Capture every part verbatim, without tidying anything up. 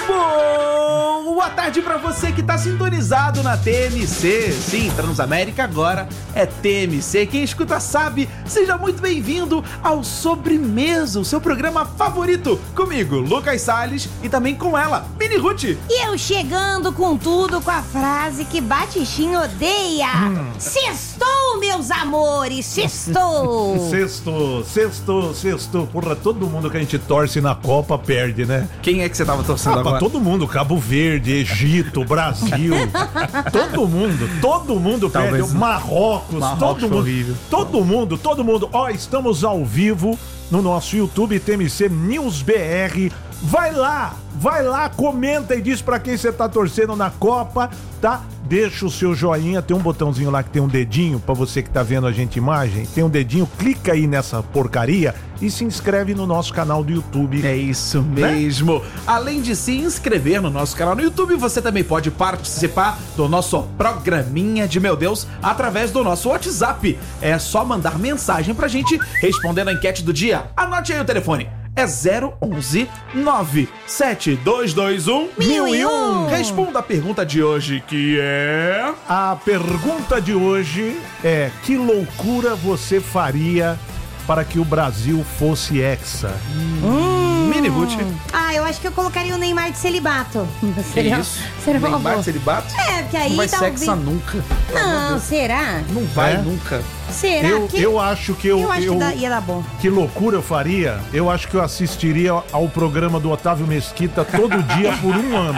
Boa tarde pra você que tá sintonizado na T M C. Sim, Transamérica agora é T M C. Quem escuta sabe, seja muito bem-vindo ao Sobremesa, o seu programa favorito. Comigo, Lucas Salles, e também com ela, Mini Ruth. E eu chegando com tudo com a frase que Batichinho odeia. Hum. Sextou, meus amores, sextou. Sextou, sextou, sextou. Porra, todo mundo que a gente torce na Copa perde, né? Quem é que você tava torcendo ah, agora? Pra todo mundo, Cabo Verde, Egito, Brasil. todo mundo, todo mundo Talvez perde. Marrocos, Marrocos todo mundo. horrível. Todo mundo, todo mundo. Ó, estamos ao vivo no nosso YouTube T M C News B R. Vai lá, vai lá, comenta e diz pra quem você tá torcendo na Copa, tá? Deixa o seu joinha, tem um botãozinho lá que tem um dedinho, pra você que tá vendo a gente imagem, tem um dedinho, clica aí nessa porcaria e se inscreve no nosso canal do YouTube. É isso mesmo. Né? Além de se inscrever no nosso canal no YouTube, você também pode participar do nosso programinha de Meu Deus através do nosso WhatsApp. É só mandar mensagem pra gente respondendo a enquete do dia. Anote aí o telefone. É zero onze nove sete dois dois um mil e um. Responda a pergunta de hoje, que é... A pergunta de hoje é: que loucura você faria para que o Brasil fosse hexa? Hum. Mini Ruth. Ah, eu acho que eu colocaria o Neymar de celibato. Que Seria, isso? seria uma Neymar boa. de celibato? É, porque aí não vai talvez... ser hexa nunca. Não, será? Não vai É? nunca. Será Eu, que... eu acho que eu, Eu acho eu- que dá- ia dar bom. que loucura eu faria? Eu acho que eu assistiria ao programa do Otávio Mesquita todo dia por um ano.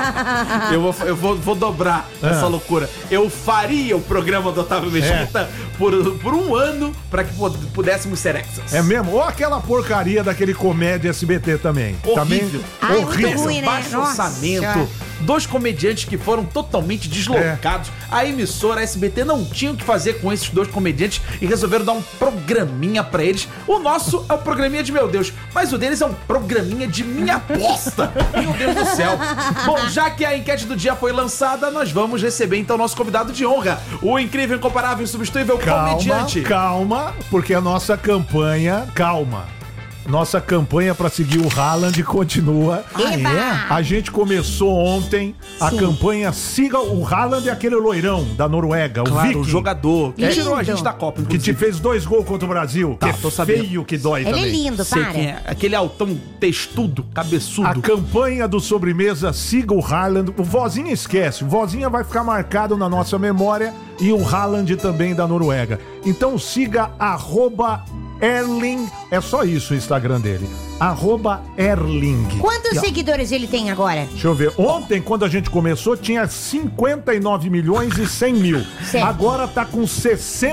Eu vou, eu vou, vou dobrar essa loucura. Eu faria o programa do Otávio Mesquita por, por um ano pra que pu- pudéssemos ser hexas. É mesmo? Ou aquela porcaria daquele comédia S B T também. Horrível. Ah, é muito horrível. ruim, né? Baixo Nossa. orçamento. Dois comediantes que foram totalmente deslocados. A emissora a S B T não tinha o que fazer com esses dois comediantes e resolveram dar um programinha pra eles. O nosso é o programinha de Meu Deus, mas o deles é um programinha de minha aposta. Meu Deus do céu. Bom, já que a enquete do dia foi lançada, nós vamos receber então o nosso convidado de honra, o incrível, incomparável, insubstituível Calma, comediante. calma, porque a nossa campanha, calma, nossa campanha pra seguir o Haaland continua. Eba! A gente começou ontem a Sim. campanha Siga o Haaland, é aquele loirão da Noruega, o Claro, Viking, o jogador que Lindo. tirou a gente da Copa, que te inclusive. fez dois gols contra o Brasil. Tá, que tô é sabendo. feio que dói Ele também. é lindo, Sei para. quem é. Aquele altão textudo, cabeçudo. A campanha do Sobremesa Siga o Haaland. O Vozinha esquece. O Vozinha vai ficar marcado na nossa memória e o Haaland também da Noruega. Então siga arroba Erling. É só isso o Instagram dele. Arroba Erling. Quantos E, ó, seguidores ele tem agora? Deixa eu ver. Ontem, quando a gente começou, tinha cinquenta e nove milhões e cem mil. Certo. Agora tá com sessenta